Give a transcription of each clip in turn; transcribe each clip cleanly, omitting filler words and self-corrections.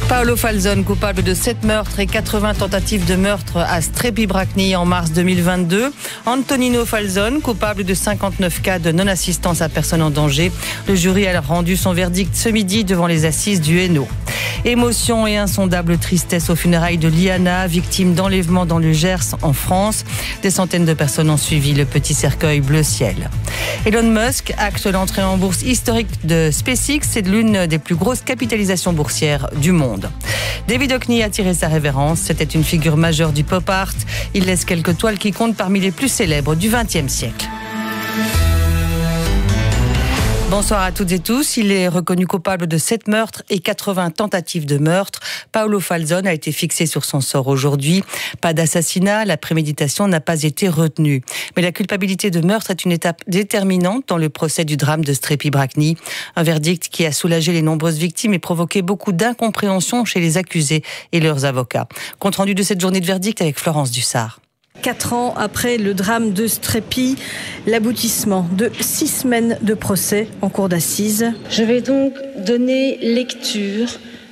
Paolo Falzon, coupable de 7 meurtres et 80 tentatives de meurtre à Strepi-Bracni en mars 2022. Antonino Falzon, coupable de 59 cas de non-assistance à personne en danger. Le jury a rendu son verdict ce midi devant les assises du Hainaut. Émotion et insondable tristesse aux funérailles de Liana, victime d'enlèvement dans le Gers en France. Des centaines de personnes ont suivi le petit cercueil bleu ciel. Elon Musk acte l'entrée en bourse historique de SpaceX. C'est l'une des plus grosses capitalisations boursières du monde. David Hockney a tiré sa révérence. C'était une figure majeure du pop art. Il laisse quelques toiles qui comptent parmi les plus célèbres du XXe siècle. Bonsoir à toutes et tous. Il est reconnu coupable de 7 meurtres et 80 tentatives de meurtre. Paolo Falzon a été fixé sur son sort aujourd'hui. Pas d'assassinat, la préméditation n'a pas été retenue. Mais la culpabilité de meurtre est une étape déterminante dans le procès du drame de Strepi-Bracni. Un verdict qui a soulagé les nombreuses victimes et provoqué beaucoup d'incompréhension chez les accusés et leurs avocats. Compte rendu de cette journée de verdict avec Florence Dussart. 4 ans après le drame de Strepi, l'aboutissement de 6 semaines de procès en cour d'assises. Je vais donc donner lecture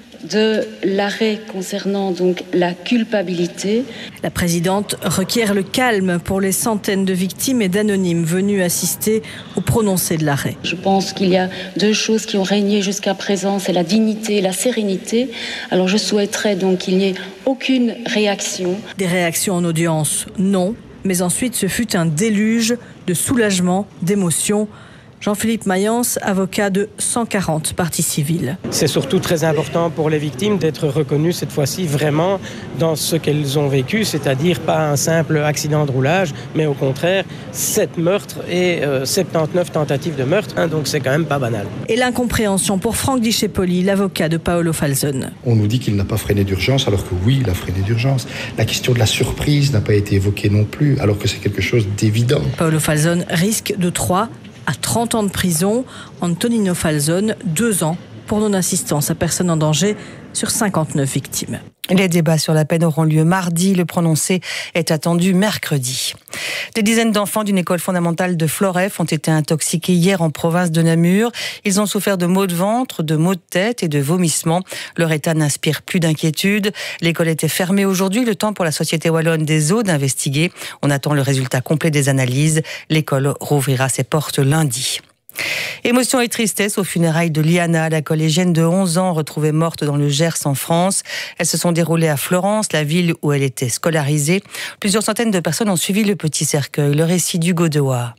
de l'arrêt concernant donc la culpabilité. La présidente requiert le calme pour les centaines de victimes et d'anonymes venus assister au prononcé de l'arrêt. Je pense qu'il y a 2 choses qui ont régné jusqu'à présent, c'est la dignité et la sérénité. Alors je souhaiterais donc qu'il n'y ait aucune réaction. Des réactions en audience, non. Mais ensuite, ce fut un déluge de soulagement, d'émotion. Jean-Philippe Mayence, avocat de 140 parties civiles. C'est surtout très important pour les victimes d'être reconnues cette fois-ci vraiment dans ce qu'elles ont vécu, c'est-à-dire pas un simple accident de roulage, mais au contraire 7 meurtres et 79 tentatives de meurtre, donc c'est quand même pas banal. Et l'incompréhension pour Franck Dichepoli, l'avocat de Paolo Falzon. On nous dit qu'il n'a pas freiné d'urgence, alors que oui, il a freiné d'urgence. La question de la surprise n'a pas été évoquée non plus, alors que c'est quelque chose d'évident. Paolo Falzon risque de 3 à 30 ans de prison. Antonino Falzon, 2 ans pour non-assistance à personne en danger sur 59 victimes. Les débats sur la peine auront lieu mardi. Le prononcé est attendu mercredi. Des dizaines d'enfants d'une école fondamentale de Floreffe ont été intoxiqués hier en province de Namur. Ils ont souffert de maux de ventre, de maux de tête et de vomissements. Leur état n'inspire plus d'inquiétude. L'école était fermée aujourd'hui, le temps pour la Société Wallonne des Eaux d'investiguer. On attend le résultat complet des analyses. L'école rouvrira ses portes lundi. Émotion et tristesse aux funérailles de Liana, la collégienne de 11 ans retrouvée morte dans le Gers en France. Elles se sont déroulées à Florence, la ville où elle était scolarisée. Plusieurs centaines de personnes ont suivi le petit cercueil. Le récit d'Hugo Dewa.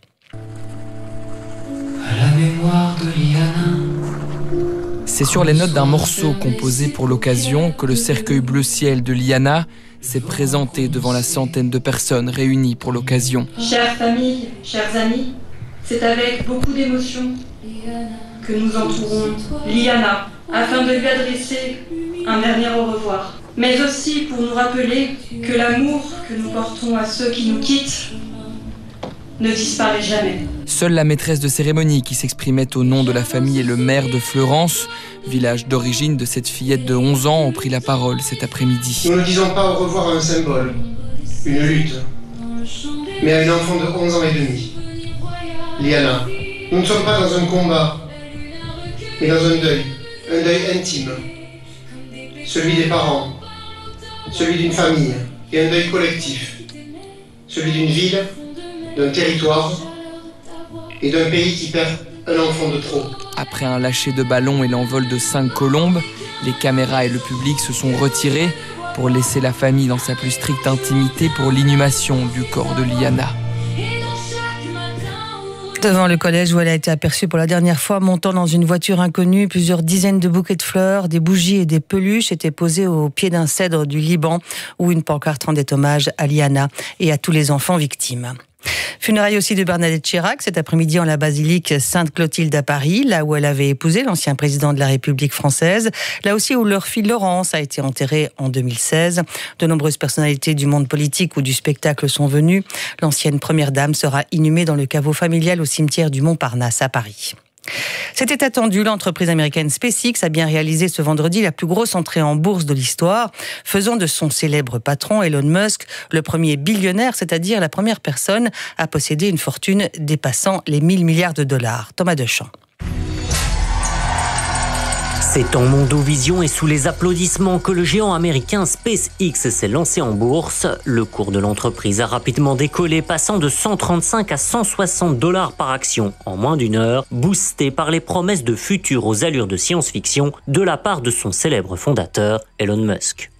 À la mémoire de Liana. C'est sur les notes d'un morceau composé pour l'occasion que le cercueil bleu ciel de Liana s'est présenté devant la centaine de personnes réunies pour l'occasion. Chères familles, chers amis, c'est avec beaucoup d'émotion que nous entourons Liana, afin de lui adresser un dernier au revoir. Mais aussi pour nous rappeler que l'amour que nous portons à ceux qui nous quittent ne disparaît jamais. Seule la maîtresse de cérémonie qui s'exprimait au nom de la famille et le maire de Fleurance, village d'origine de cette fillette de 11 ans, ont pris la parole cet après-midi. Nous ne disons pas au revoir à un symbole, une lutte, mais à une enfant de 11 ans et demi. Liana, nous ne sommes pas dans un combat, mais dans un deuil intime. Celui des parents, celui d'une famille et un deuil collectif. Celui d'une ville, d'un territoire et d'un pays qui perd un enfant de trop. Après un lâcher de ballon et l'envol de 5 colombes, les caméras et le public se sont retirés pour laisser la famille dans sa plus stricte intimité pour l'inhumation du corps de Liana. Devant le collège où elle a été aperçue pour la dernière fois, montant dans une voiture inconnue, plusieurs dizaines de bouquets de fleurs, des bougies et des peluches étaient posés au pied d'un cèdre du Liban où une pancarte rendait hommage à Liana et à tous les enfants victimes. Funérailles aussi de Bernadette Chirac cet après-midi en la basilique Sainte-Clotilde à Paris, là où elle avait épousé l'ancien président de la République française, là aussi où leur fille Laurence a été enterrée en 2016. De nombreuses personnalités du monde politique ou du spectacle sont venues. L'ancienne première dame sera inhumée dans le caveau familial au cimetière du Montparnasse à Paris. C'était attendu, l'entreprise américaine SpaceX a bien réalisé ce vendredi la plus grosse entrée en bourse de l'histoire, faisant de son célèbre patron Elon Musk le premier billionnaire, c'est-à-dire la première personne à posséder une fortune dépassant les 1 000 milliards de dollars. Thomas Deschamps. C'est en Mondovision et sous les applaudissements que le géant américain SpaceX s'est lancé en bourse. Le cours de l'entreprise a rapidement décollé, passant de 135 à 160 $ par action en moins d'une heure, boosté par les promesses de futur aux allures de science-fiction de la part de son célèbre fondateur, Elon Musk.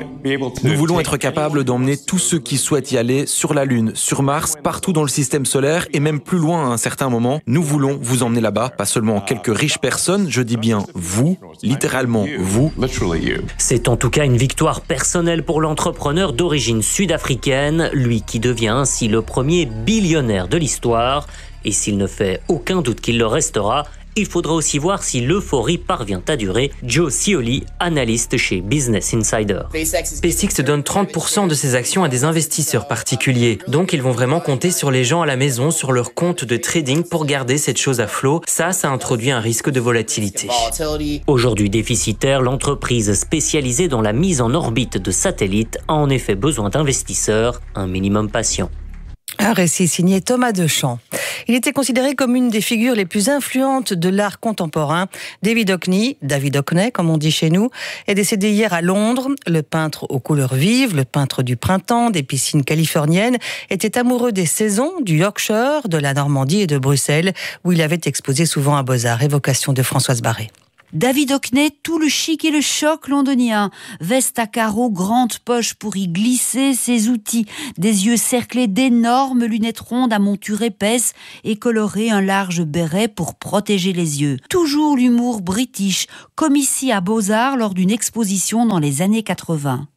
Nous voulons être capables d'emmener tous ceux qui souhaitent y aller sur la Lune, sur Mars, partout dans le système solaire et même plus loin à un certain moment. Nous voulons vous emmener là-bas, pas seulement quelques riches personnes, je dis bien vous, littéralement vous. C'est en tout cas une victoire personnelle pour l'entrepreneur d'origine sud-africaine, lui qui devient ainsi le premier billionnaire de l'histoire. Et s'il ne fait aucun doute qu'il le restera, il faudra aussi voir si l'euphorie parvient à durer. Joe Cioli, analyste chez Business Insider. SpaceX donne 30% de ses actions à des investisseurs particuliers. Donc ils vont vraiment compter sur les gens à la maison, sur leur compte de trading pour garder cette chose à flot. Ça introduit un risque de volatilité. Aujourd'hui déficitaire, l'entreprise spécialisée dans la mise en orbite de satellites a en effet besoin d'investisseurs, un minimum patient. Un récit signé Thomas Deschamps. Il était considéré comme une des figures les plus influentes de l'art contemporain. David Hockney, comme on dit chez nous, est décédé hier à Londres. Le peintre aux couleurs vives, le peintre du printemps, des piscines californiennes, était amoureux des saisons, du Yorkshire, de la Normandie et de Bruxelles, où il avait exposé souvent à Beaux-Arts. Évocation de Françoise Barré. David Hockney, tout le chic et le choc londonien. Veste à carreaux, grande poche pour y glisser ses outils. Des yeux cerclés d'énormes lunettes rondes à monture épaisse et coloré un large béret pour protéger les yeux. Toujours l'humour british, comme ici à Beaux-Arts lors d'une exposition dans les années 80.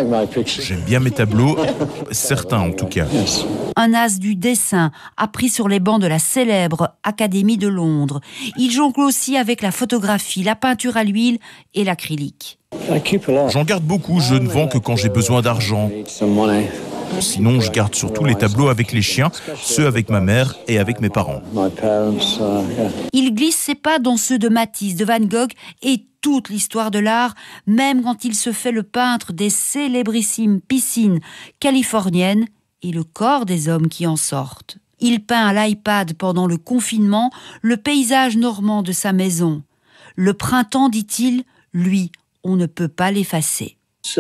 J'aime bien mes tableaux, certains en tout cas. Un as du dessin, appris sur les bancs de la célèbre Académie de Londres. Il jongle aussi avec la photographie, la peinture à l'huile et l'acrylique. J'en garde beaucoup, je ne vends que quand j'ai besoin d'argent. Sinon, je garde surtout les tableaux avec les chiens, ceux avec ma mère et avec mes parents. Il glisse ses pas dans ceux de Matisse, de Van Gogh et toute l'histoire de l'art, même quand il se fait le peintre des célébrissimes piscines californiennes et le corps des hommes qui en sortent. Il peint à l'iPad pendant le confinement le paysage normand de sa maison. Le printemps, dit-il, lui, on ne peut pas l'effacer.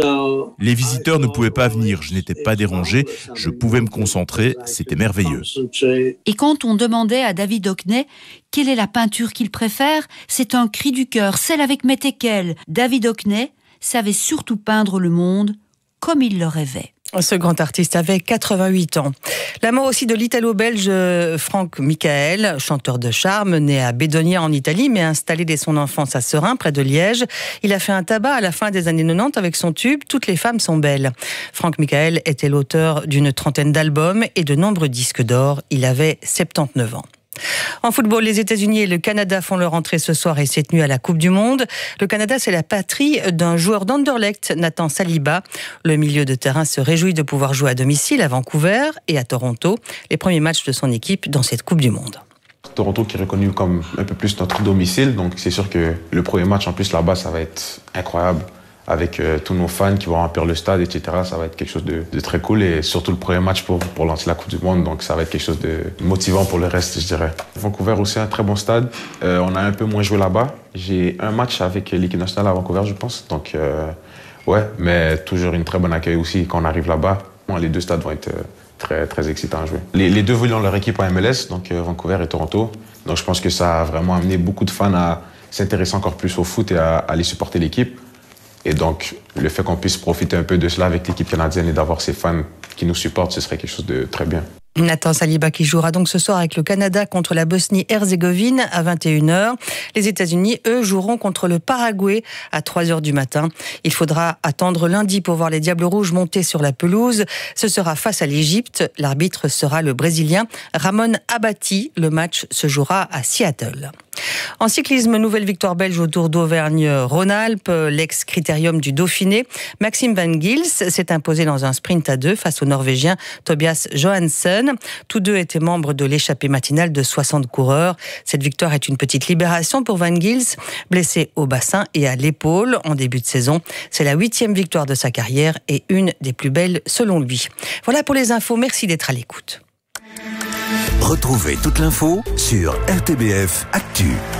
Les visiteurs ne pouvaient pas venir, je n'étais pas dérangé, je pouvais me concentrer, c'était merveilleux. Et quand on demandait à David Hockney quelle est la peinture qu'il préfère, c'est un cri du cœur, celle avec Mettekel. David Hockney savait surtout peindre le monde comme il le rêvait. Ce grand artiste avait 88 ans. La mort aussi de l'Italo-Belge Franck Michael, chanteur de charme, né à Bédonia en Italie, mais installé dès son enfance à Seraing, près de Liège. Il a fait un tabac à la fin des années 90 avec son tube « Toutes les femmes sont belles ». Franck Michael était l'auteur d'une trentaine d'albums et de nombreux disques d'or. Il avait 79 ans. En football, les États-Unis et le Canada font leur entrée ce soir et cette nuit à la Coupe du Monde. Le Canada, c'est la patrie d'un joueur d'Anderlecht, Nathan Saliba. Le milieu de terrain se réjouit de pouvoir jouer à domicile à Vancouver et à Toronto, les premiers matchs de son équipe dans cette Coupe du Monde. Toronto qui est reconnu comme un peu plus notre domicile, donc c'est sûr que le premier match en plus là-bas, ça va être incroyable. Avec tous nos fans qui vont remplir le stade, etc. Ça va être quelque chose de très cool et surtout le premier match pour lancer la Coupe du Monde. Donc ça va être quelque chose de motivant pour le reste, je dirais. Vancouver aussi un très bon stade. On a un peu moins joué là-bas. J'ai un match avec l'équipe nationale à Vancouver, je pense. Donc ouais, mais toujours une très bonne accueil aussi quand on arrive là-bas. Les deux stades vont être très, très excitants à jouer. Les deux voulaient leur équipe en MLS, donc Vancouver et Toronto. Donc je pense que ça a vraiment amené beaucoup de fans à s'intéresser encore plus au foot et à aller supporter l'équipe. Et donc, le fait qu'on puisse profiter un peu de cela avec l'équipe canadienne et d'avoir ces fans qui nous supportent, ce serait quelque chose de très bien. Nathan Saliba qui jouera donc ce soir avec le Canada contre la Bosnie-Herzégovine à 21h. Les États-Unis, eux, joueront contre le Paraguay à 3h du matin. Il faudra attendre lundi pour voir les Diables Rouges monter sur la pelouse. Ce sera face à l'Égypte. L'arbitre sera le Brésilien Ramon Abati. Le match se jouera à Seattle. En cyclisme, nouvelle victoire belge au Tour d'Auvergne-Rhône-Alpes, l'ex-critérium du Dauphiné. Maxime Van Gils s'est imposé dans un sprint à 2 face au Norvégien Tobias Johansen. Tous deux étaient membres de l'échappée matinale de 60 coureurs. Cette victoire est une petite libération pour Van Gils, blessé au bassin et à l'épaule en début de saison. C'est la 8e victoire de sa carrière et une des plus belles selon lui. Voilà pour les infos, merci d'être à l'écoute. Retrouvez toute l'info sur RTBF Actu.